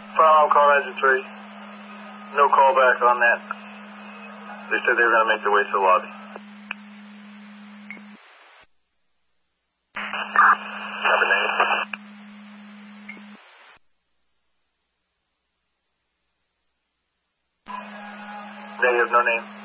Follow call engine 3. No call back on that. They said they were going to make their way to the lobby. Have a name? Negative, no name.